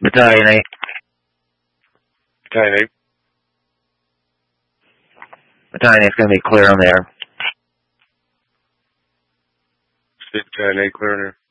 Battalion 8. Battalion 8. Battalion 8's going to be clear on the air. Battalion 8 clear on air.